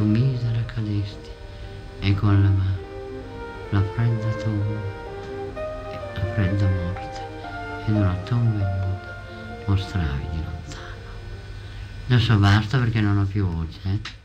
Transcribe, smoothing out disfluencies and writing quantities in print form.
tu misera cadesti e con la mano la fredda tomba, la fredda morte ed una tomba ignuda mostravi di lontano. Adesso basta perché non ho più voce,